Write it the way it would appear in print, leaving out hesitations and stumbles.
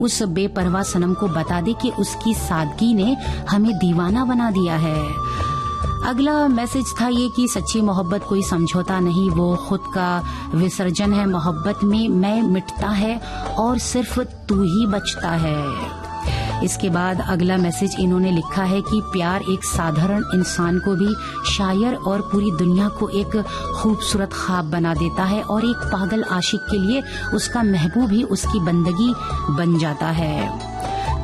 उस बेपरवाह सनम को बता दे कि उसकी सादगी ने हमें दीवाना बना दिया है। अगला मैसेज था ये कि सच्ची मोहब्बत कोई समझौता नहीं, वो खुद का विसर्जन है। मोहब्बत में मैं मिटता है और सिर्फ तू ही बचता है। इसके बाद अगला मैसेज इन्होंने लिखा है कि प्यार एक साधारण इंसान को भी शायर और पूरी दुनिया को एक खूबसूरत ख्वाब बना देता है और एक पागल आशिक के लिए उसका महबूब ही उसकी बंदगी बन जाता है।